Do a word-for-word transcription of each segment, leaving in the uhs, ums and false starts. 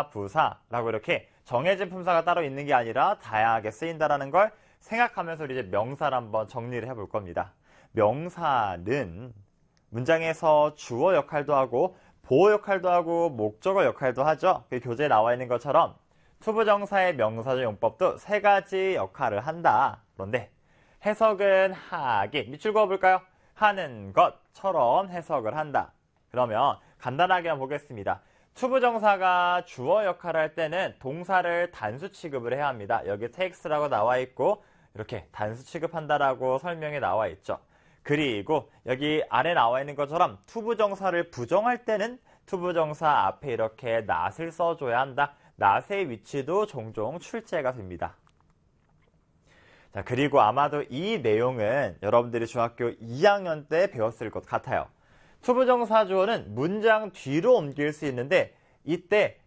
동사, 부사라고 이렇게 정해진 품사가 따로 있는 게 아니라 다양하게 쓰인다라는 걸 생각하면서 이제 명사를 한번 정리를 해볼 겁니다. 명사는 문장에서 주어 역할도 하고 보호 역할도 하고 목적어 역할도 하죠. 교재에 나와 있는 것처럼 투부정사의 명사적 용법도 세 가지 역할을 한다. 그런데 해석은 하기, 밑줄 그어볼까요? 하는 것처럼 해석을 한다. 그러면 간단하게 한번 보겠습니다. 투부정사가 주어 역할을 할 때는 동사를 단수 취급을 해야 합니다. 여기 takes라고 나와 있고 이렇게 단수 취급한다라고 설명이 나와 있죠. 그리고 여기 아래 나와 있는 것처럼 투부정사를 부정할 때는 투부정사 앞에 이렇게 not을 써줘야 한다. not의 위치도 종종 출제가 됩니다. 자, 그리고 아마도 이 내용은 여러분들이 중학교 이 학년 때 배웠을 것 같아요. 투부정사 주어는 문장 뒤로 옮길 수 있는데 이때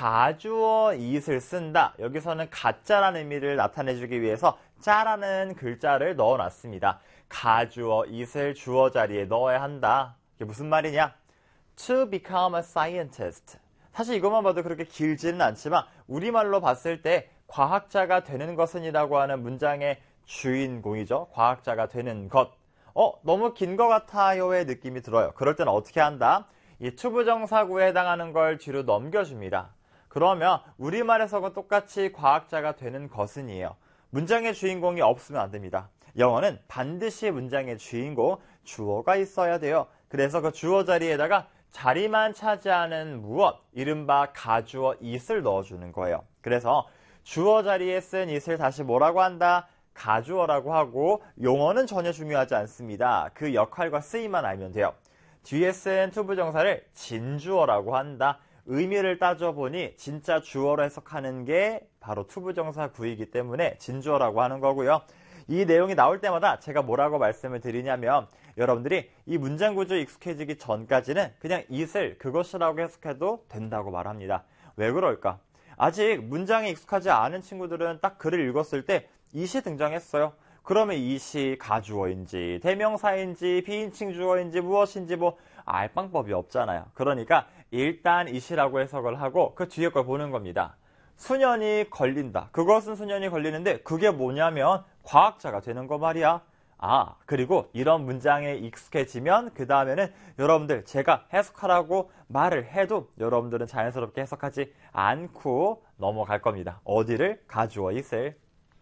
가주어 it을 쓴다. 여기서는 가짜라는 의미를 나타내주기 위해서 짜라는 글자를 넣어놨습니다. 가주어 it을 주어 자리에 넣어야 한다. 이게 무슨 말이냐? To become a scientist. 사실 이것만 봐도 그렇게 길지는 않지만 우리말로 봤을 때 과학자가 되는 것은이라고 하는 문장의 주인공이죠. 과학자가 되는 것. 어, 너무 긴 것 같아요의 느낌이 들어요. 그럴 때는 어떻게 한다? 이 투부정사구에 해당하는 걸 뒤로 넘겨줍니다. 그러면 우리말에서는 똑같이 과학자가 되는 것은이에요. 문장의 주인공이 없으면 안 됩니다. 영어는 반드시 문장의 주인공, 주어가 있어야 돼요. 그래서 그 주어 자리에다가 자리만 차지하는 무엇, 이른바 가주어 it을 넣어주는 거예요. 그래서 주어 자리에 쓴 it을 다시 뭐라고 한다? 가주어라고 하고 용어는 전혀 중요하지 않습니다. 그 역할과 쓰임만 알면 돼요. 뒤에 쓴 투부정사를 진주어라고 한다. 의미를 따져보니 진짜 주어로 해석하는 게 바로 투부정사 구이기 때문에 진주어라고 하는 거고요. 이 내용이 나올 때마다 제가 뭐라고 말씀을 드리냐면 여러분들이 이 문장 구조에 익숙해지기 전까지는 그냥 it을 그것이라고 해석해도 된다고 말합니다. 왜 그럴까? 아직 문장에 익숙하지 않은 친구들은 딱 글을 읽었을 때 it이 등장했어요. 그러면 it이 가주어인지 대명사인지 비인칭 주어인지 무엇인지 뭐 알 방법이 없잖아요. 그러니까 일단 it이라고 해석을 하고 그 뒤에 걸 보는 겁니다. 수년이 걸린다. 그것은 수년이 걸리는데 그게 뭐냐면 과학자가 되는 거 말이야. 아, 그리고 이런 문장에 익숙해지면 그 다음에는 여러분들 제가 해석하라고 말을 해도 여러분들은 자연스럽게 해석하지 않고 넘어갈 겁니다. 어디를? 가주어 it을.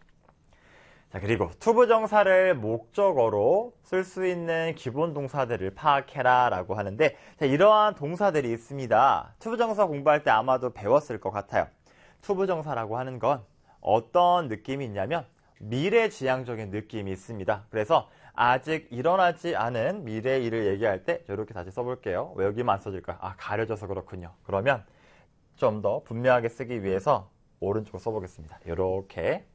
자, 그리고 투부정사를 목적어로 쓸 수 있는 기본 동사들을 파악해라 라고 하는데 자, 이러한 동사들이 있습니다. 투부정사 공부할 때 아마도 배웠을 것 같아요. 투부정사라고 하는 건 어떤 느낌이 있냐면 미래지향적인 느낌이 있습니다. 그래서 아직 일어나지 않은 미래 일을 얘기할 때 이렇게 다시 써볼게요. 왜 여기만 안 써질까요? 아, 가려져서 그렇군요. 그러면 좀 더 분명하게 쓰기 위해서 오른쪽으로 써보겠습니다. 이렇게.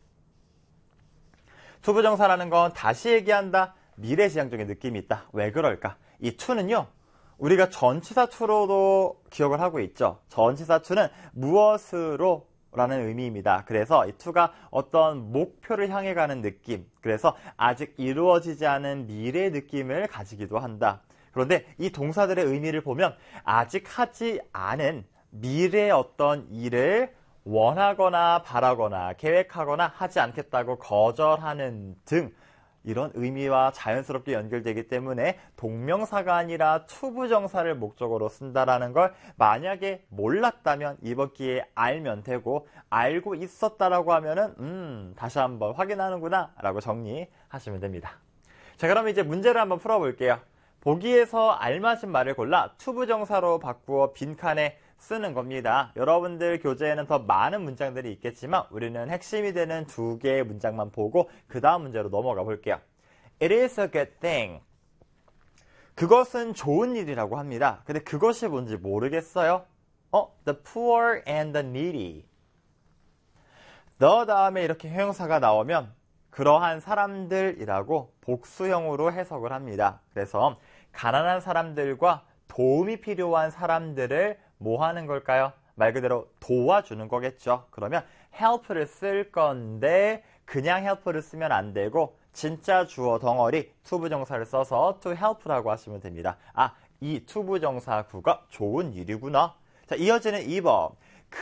투부정사라는 건 다시 얘기한다. 미래지향적인 느낌이 있다. 왜 그럴까? 이 to는요. 우리가 전치사 to로도 기억을 하고 있죠. 전치사 to는 무엇으로 라는 의미입니다. 그래서 이 to가 어떤 목표를 향해 가는 느낌, 그래서 아직 이루어지지 않은 미래 느낌을 가지기도 한다. 그런데 이 동사들의 의미를 보면 아직 하지 않은 미래의 어떤 일을 원하거나 바라거나 계획하거나 하지 않겠다고 거절하는 등 이런 의미와 자연스럽게 연결되기 때문에 동명사가 아니라 투부정사를 목적으로 쓴다라는 걸 만약에 몰랐다면 이번 기회에 알면 되고 알고 있었다라고 하면은 음 다시 한번 확인하는구나 라고 정리하시면 됩니다. 자, 그럼 이제 문제를 한번 풀어볼게요. 보기에서 알맞은 말을 골라 투부정사로 바꾸어 빈칸에 쓰는 겁니다. 여러분들 교재에는 더 많은 문장들이 있겠지만 우리는 핵심이 되는 두 개의 문장만 보고 그 다음 문제로 넘어가 볼게요. It is a good thing. 그것은 좋은 일이라고 합니다. 근데 그것이 뭔지 모르겠어요. 어? The poor and the needy. the 다음에 이렇게 형용사가 나오면 그러한 사람들이라고 복수형으로 해석을 합니다. 그래서 가난한 사람들과 도움이 필요한 사람들을 뭐 하는 걸까요? 말 그대로 도와주는 거겠죠. 그러면 help를 쓸 건데 그냥 help를 쓰면 안 되고 진짜 주어 덩어리 투부정사를 써서 to help라고 하시면 됩니다. 아, 이 투부정사 구가 좋은 일이구나. 자, 이어지는 이 번.